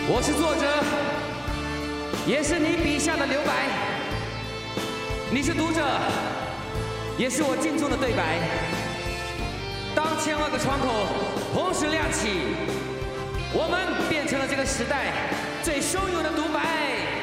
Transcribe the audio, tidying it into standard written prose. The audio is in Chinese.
我是作者，也是你笔下的留白；你是读者，也是我镜中的对白。当千万个窗口同时亮起，我们变成了这个时代最汹涌的独白。